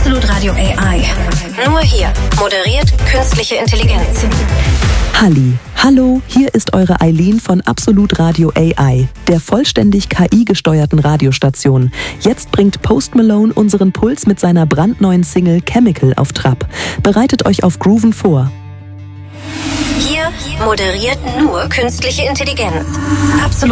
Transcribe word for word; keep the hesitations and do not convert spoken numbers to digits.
Absolut Radio A I. Nur hier moderiert künstliche Intelligenz. Halli, hallo, hier ist eure Eileen von Absolut Radio A I, der vollständig K I-gesteuerten Radiostation. Jetzt bringt Post Malone unseren Puls mit seiner brandneuen Single Chemical auf Trab. Bereitet euch auf Grooven vor. Hier moderiert nur künstliche Intelligenz. Absolut